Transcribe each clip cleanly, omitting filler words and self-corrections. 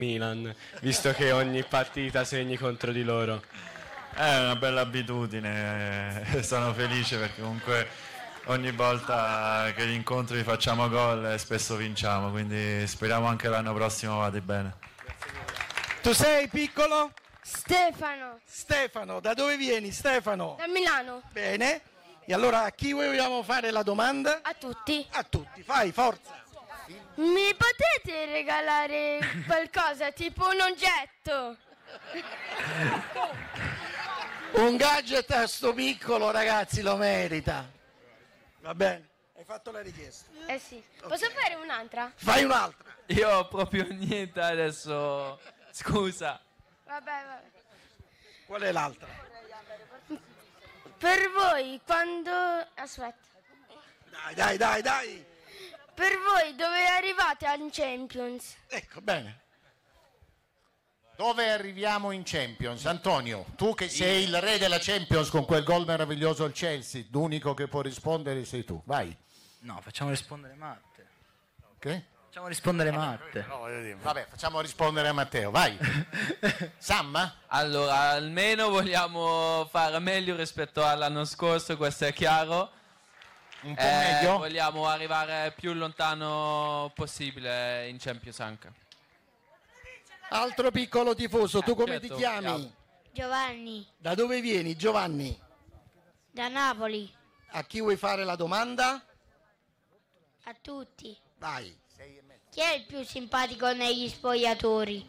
Milan, visto che ogni partita segni contro di loro. È una bella abitudine, sono felice perché comunque ogni volta che gli incontri facciamo gol e spesso vinciamo, quindi speriamo anche l'anno prossimo vada bene. Tu sei piccolo? Stefano. Stefano, da dove vieni Stefano? Da Milano. Bene, e allora a chi vogliamo fare la domanda? A tutti. A tutti, fai, forza. Mi potete regalare qualcosa, tipo un oggetto? Un gadget a sto piccolo, ragazzi, lo merita. Va bene, hai fatto la richiesta. Eh sì. Posso fare un'altra? Fai un'altra. Io ho proprio niente adesso. Scusa. Vabbè. Qual è l'altra? Per voi, quando... Aspetta. Dai. Per voi, dove arrivate al Champions? Ecco, bene. Dove arriviamo in Champions? Antonio, tu che sei il re della Champions con quel gol meraviglioso al Chelsea, l'unico che può rispondere sei tu, vai. No, facciamo rispondere Matte. Ok? Facciamo rispondere Matte. Vabbè, facciamo rispondere a Matteo, vai. Sam? Allora, almeno vogliamo fare meglio rispetto all'anno scorso, questo è chiaro. Un po' meglio? Vogliamo arrivare più possibile in Champions anche. Altro piccolo tifoso, tu come certo, ti chiami? Giovanni. Da dove vieni, Giovanni? Da Napoli. A chi vuoi fare la domanda? A tutti. Vai. Chi è il più simpatico negli spogliatori?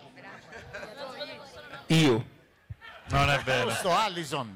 Io. Non è vero. Giusto, Allison.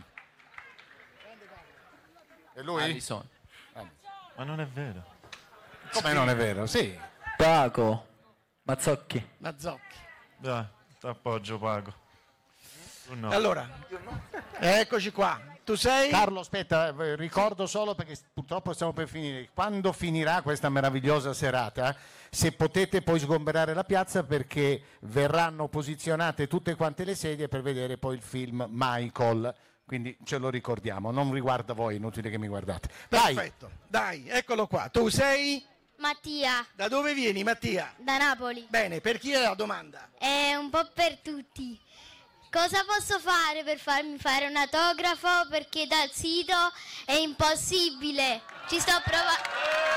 E lui? Alisson. Ma non è vero. Come non è vero? Sì. Paco. Mazzocchi. Mazzocchi. Dai, t'appoggio Pago. Tu no. Allora, eccoci qua. Tu sei? Carlo, aspetta, ricordo solo perché purtroppo stiamo per finire. Quando finirà questa meravigliosa serata, se potete poi sgomberare la piazza perché verranno posizionate tutte quante le sedie per vedere poi il film Michael. Quindi ce lo ricordiamo, non riguarda voi, è inutile che mi guardate. Vai. Perfetto, dai, eccolo qua. Tu sei? Mattia. Da dove vieni, Mattia? Da Napoli. Bene, per chi è la domanda? È un po' per tutti. Cosa posso fare per farmi fare un autografo? Perché dal sito è impossibile. Ci sto provando.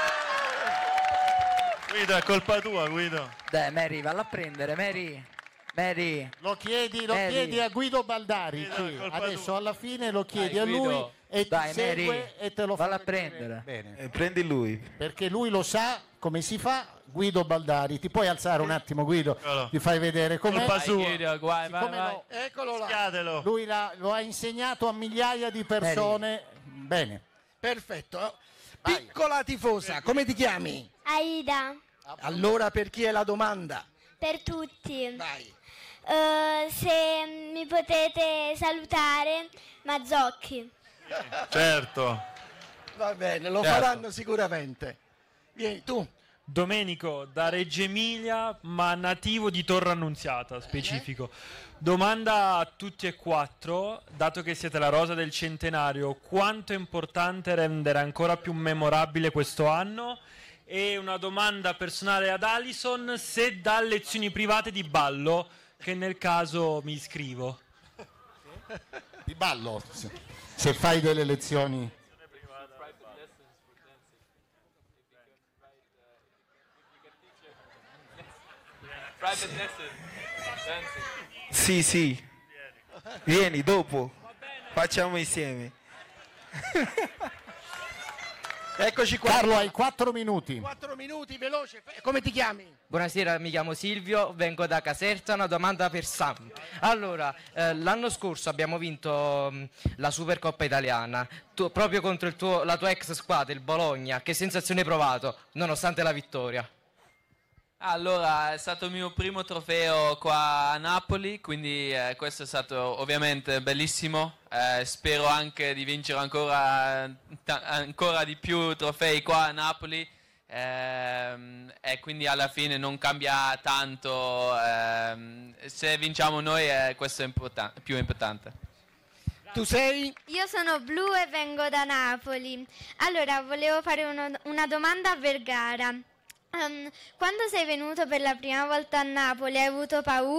Guido, è colpa tua, Guido. Dai, Mary, valla a prendere, Mary. Lo chiedi a Guido Baldari. Guido, Sì. Adesso alla fine lo chiedi Dai, a lui Guido. e ti Dai, segue Mary, e te lo valla fa a prendere. Bene. Prendi lui. Perché lui lo sa come si fa. Guido Baldari, ti puoi alzare un attimo, Guido? Eccolo. Ti fai vedere com'è? Colpa Vai, sua. Guido, vai. Eccolo là. Schiatelo. Lui lo ha insegnato a migliaia di persone. Bene. Perfetto. Piccola tifosa, come ti chiami? Aida. Allora per chi è la domanda? Per tutti. Vai. Se mi potete salutare, Mazzocchi. Certo. Va bene, lo Certo. faranno sicuramente. Vieni, tu. Domenico da Reggio Emilia, ma nativo di Torre Annunziata, specifico. Domanda a tutti e quattro, dato che siete la rosa del centenario, quanto è importante rendere ancora più memorabile questo anno? E una domanda personale ad Allison, se dà lezioni private di ballo, che nel caso mi iscrivo. Di ballo. Se fai delle lezioni. Private lesson. Sì. Vieni dopo. Facciamo insieme. Eccoci qua. Carlo, hai 4 minuti. 4 minuti, veloce. Come ti chiami? Buonasera, mi chiamo Silvio, vengo da Caserta, una domanda per Sam. Allora, l'anno scorso abbiamo vinto la Supercoppa italiana, proprio contro la tua ex squadra, il Bologna. Che sensazione hai provato, nonostante la vittoria? Allora, è stato il mio primo trofeo qua a Napoli, quindi questo è stato ovviamente bellissimo. Spero anche di vincere ancora di più trofei qua a Napoli. E quindi alla fine non cambia tanto. Se vinciamo noi, questo è più importante. Tu sei? Io sono Blu e vengo da Napoli. Allora, volevo fare una domanda a Vergara. Quando sei venuto per la prima volta a Napoli hai avuto paura?